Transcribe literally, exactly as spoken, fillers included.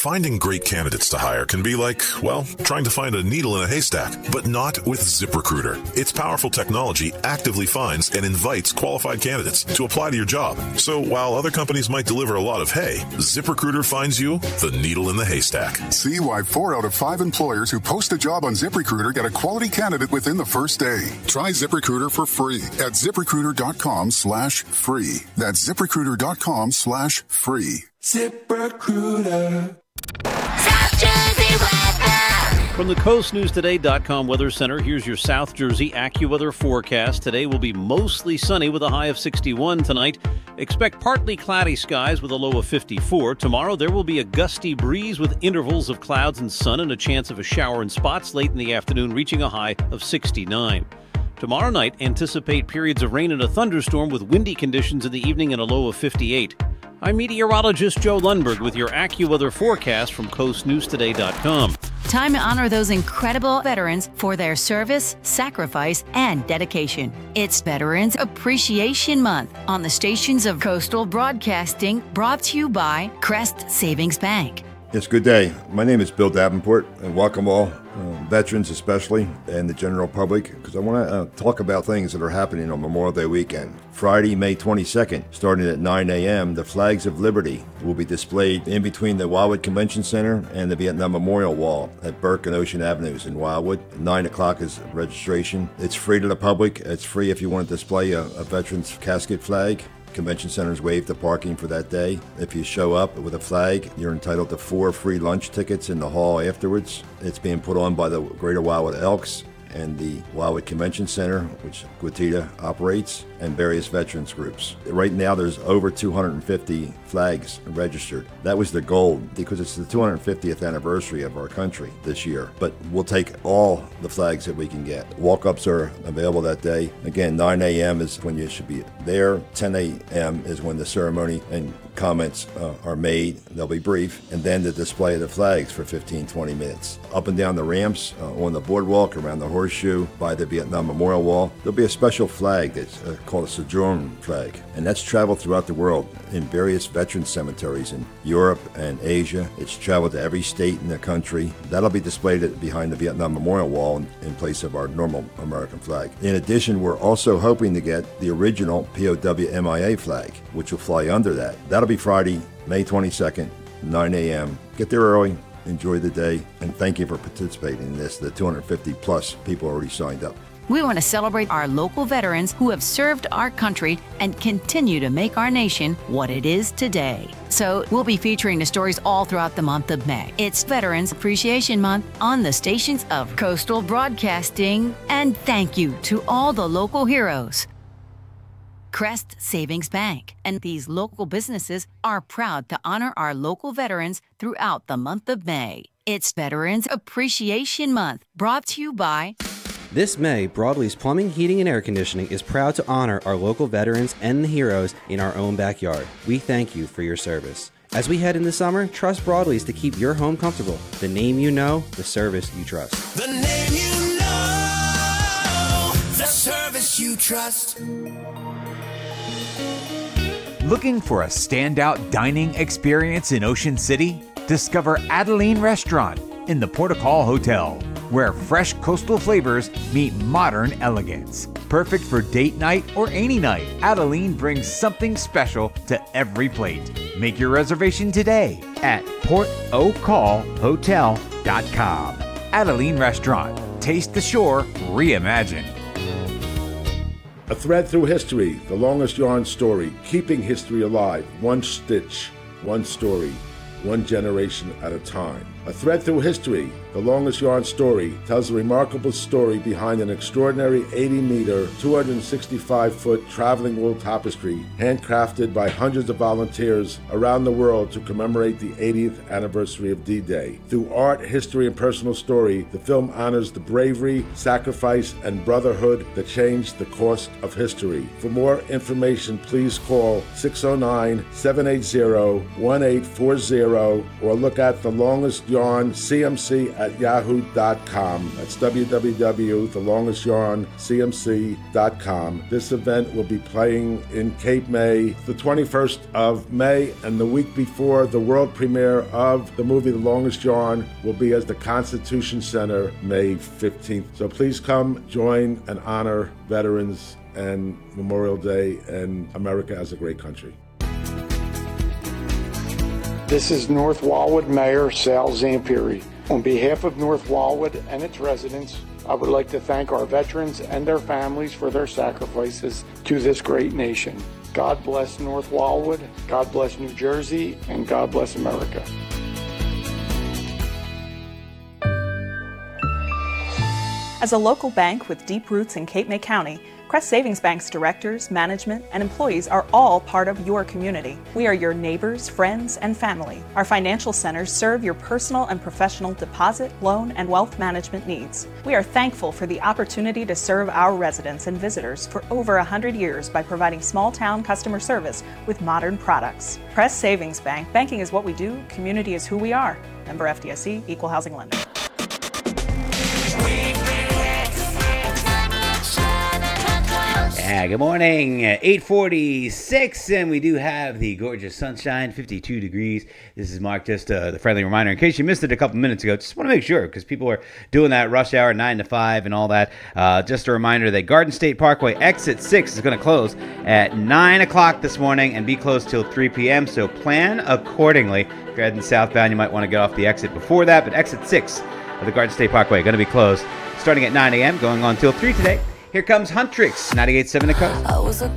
Finding great candidates to hire can be like, well, trying to find a needle in a haystack, but not with ZipRecruiter. Its powerful technology actively finds and invites qualified candidates to apply to your job. So while other companies might deliver a lot of hay, ZipRecruiter finds you the needle in the haystack. See why four out of five employers who post a job on ZipRecruiter get a quality candidate within the first day. Try ZipRecruiter for free at ZipRecruiter.com slash free. That's ZipRecruiter.com slash free. ZipRecruiter. South Jersey weather. From the coast news today dot com Weather Center, here's your South Jersey AccuWeather forecast. Today will be mostly sunny with a high of sixty-one tonight. Expect partly cloudy skies with a low of fifty-four. Tomorrow there will be a gusty breeze with intervals of clouds and sun and a chance of a shower in spots late in the afternoon, reaching a high of sixty-nine. Tomorrow night, anticipate periods of rain and a thunderstorm with windy conditions in the evening and a low of fifty-eight. I'm meteorologist Joe Lundberg with your AccuWeather forecast from coast news today dot com. Time to honor those incredible veterans for their service, sacrifice, and dedication. It's Veterans Appreciation Month on the stations of Coastal Broadcasting, brought to you by Crest Savings Bank. Yes, good day. My name is Bill Davenport, and welcome all, uh, veterans especially, and the general public, because I want to uh, talk about things that are happening on Memorial Day weekend. Friday, May twenty-second, starting at nine a.m., the Flags of Liberty will be displayed in between the Wildwood Convention Center and the Vietnam Memorial Wall at Burke and Ocean Avenues in Wildwood. nine o'clock is registration. It's free to the public. It's free if you want to display a, a veteran's casket flag. Convention centers waive the parking for that day. If you show up with a flag, you're entitled to four free lunch tickets in the hall afterwards. It's being put on by the Greater Wildwood Elks and the Wildwood Convention Center, which Guatita operates, and various veterans groups. Right now, there's over two hundred fifty flags registered. That was the goal because it's the two hundred fiftieth anniversary of our country this year. But we'll take all the flags that we can get. Walk-ups are available that day. Again, nine a.m. is when you should be there. ten a.m. is when the ceremony and comments uh, are made. They'll be brief. And then the display of the flags for fifteen, twenty minutes. Up and down the ramps, uh, on the boardwalk, around the horseshoe, by the Vietnam Memorial Wall, there'll be a special flag that's uh, called a Sojourn flag. And that's traveled throughout the world in various veteran cemeteries in Europe and Asia. It's traveled to every state in the country. That'll be displayed at, behind the Vietnam Memorial Wall in, in place of our normal American flag. In addition, we're also hoping to get the original P O W M I A flag, which will fly under that. That'll be Friday, May twenty-second, nine a.m. Get there early, enjoy the day, and thank you for participating in this. The two hundred fifty plus people already signed up. We want to celebrate our local veterans who have served our country and continue to make our nation what it is today. So we'll be featuring the stories all throughout the month of May. It's Veterans Appreciation Month on the stations of Coastal Broadcasting, and thank you to all the local heroes. Crest Savings Bank and these local businesses are proud to honor our local veterans throughout the month of May. It's Veterans Appreciation Month, brought to you by... This May, Broadleys Plumbing, Heating, and Air Conditioning is proud to honor our local veterans and the heroes in our own backyard. We thank you for your service. As we head into summer, trust Broadleys to keep your home comfortable. The name you know, the service you trust. The name you know, the service you trust. Looking for a standout dining experience in Ocean City? Discover Adeline Restaurant in the Port of Call Hotel, where fresh coastal flavors meet modern elegance. Perfect for date night or any night, Adeline brings something special to every plate. Make your reservation today at port o call hotel dot com. Adeline Restaurant. Taste the shore reimagined. A thread through history, the longest yarn story, keeping history alive, one stitch, one story, one generation at a time. A thread through history, the longest yarn story, tells a remarkable story behind an extraordinary eighty meter, two hundred sixty-five foot traveling wool tapestry, handcrafted by hundreds of volunteers around the world to commemorate the eightieth anniversary of D-Day. Through art, history, and personal story, the film honors the bravery, sacrifice, and brotherhood that changed the course of history. For more information, please call six oh nine, seven eight zero, one eight four zero or look at the longest longestyarncmc at yahoo dot com. That's w w w dot the longest yarn c m c dot com. This event will be playing in Cape May the twenty-first of May, and the week before, the world premiere of the movie The Longest Yarn will be at the Constitution Center May fifteenth. So please come join and honor veterans and Memorial Day and America as a great country. This is North Wildwood Mayor Sal Zampieri. On behalf of North Wildwood and its residents, I would like to thank our veterans and their families for their sacrifices to this great nation. God bless North Wildwood, God bless New Jersey, and God bless America. As a local bank with deep roots in Cape May County, Crest Savings Bank's directors, management, and employees are all part of your community. We are your neighbors, friends, and family. Our financial centers serve your personal and professional deposit, loan, and wealth management needs. We are thankful for the opportunity to serve our residents and visitors for over one hundred years by providing small-town customer service with modern products. Crest Savings Bank. Banking is what we do. Community is who we are. Member F D I C, Equal Housing Lender. Yeah, good morning. eight forty-six, and we do have the gorgeous sunshine, fifty-two degrees. This is Mark, just uh, the friendly reminder, in case you missed it a couple minutes ago, just want to make sure, because people are doing that rush hour, nine to five and all that. Uh, just a reminder that Garden State Parkway exit six is going to close at nine o'clock this morning and be closed till three p.m., so plan accordingly. If you're heading southbound, you might want to get off the exit before that, but exit six of the Garden State Parkway going to be closed starting at nine a.m., going on till three today. Here comes Huntrix, ninety-eight point seven The Coast.